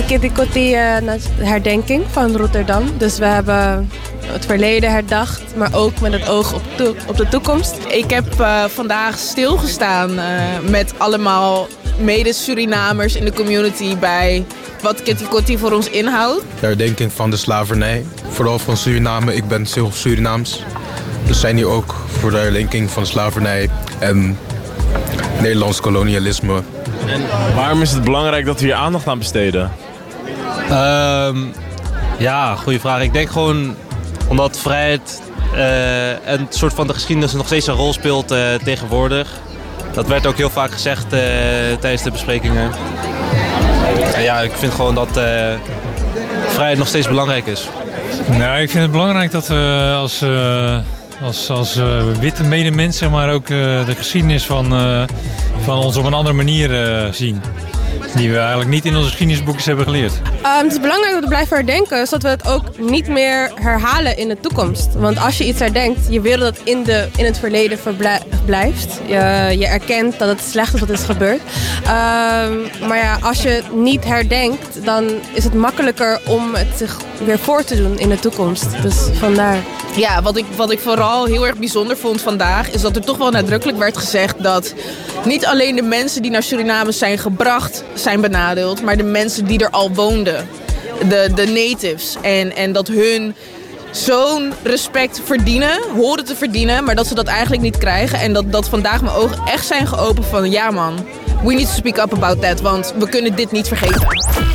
Kitty Kotti herdenking van Rotterdam. Dus we hebben het verleden herdacht, maar ook met het oog op de toekomst. Ik heb vandaag stilgestaan met allemaal mede-Surinamers in de community bij wat Kitty Kotti voor ons inhoudt. De herdenking van de slavernij, vooral van Suriname. Ik ben zelf Surinaams. We zijn hier ook voor de herdenking van de slavernij en Nederlands kolonialisme. En waarom is het belangrijk dat we hier aandacht aan besteden? Ja, goede vraag. Ik denk gewoon omdat vrijheid en het soort van de geschiedenis nog steeds een rol speelt tegenwoordig. Dat werd ook heel vaak gezegd tijdens de besprekingen. En ja, ik vind gewoon dat vrijheid nog steeds belangrijk is. Nou, ik vind het belangrijk dat we als witte medemens, zeg maar, ook de geschiedenis van ons op een andere manier zien. Die we eigenlijk niet in onze geschiedenisboekjes hebben geleerd. Het is belangrijk dat we blijven herdenken, zodat we het ook niet meer herhalen in de toekomst. Want als je iets herdenkt, je wil dat in het verleden blijft. Je erkent dat het slecht is wat is gebeurd. Maar ja, als je niet herdenkt, dan is het makkelijker om het zich weer voor te doen in de toekomst. Dus vandaar. Ja, wat ik vooral heel erg bijzonder vond vandaag, is dat er toch wel nadrukkelijk werd gezegd dat niet alleen de mensen die naar Suriname zijn gebracht zijn benadeeld, maar de mensen die er al woonden, de natives. En dat hun zo'n respect horen te verdienen, maar dat ze dat eigenlijk niet krijgen. En dat vandaag mijn ogen echt zijn geopend van ja man, we need to speak up about that, want we kunnen dit niet vergeten.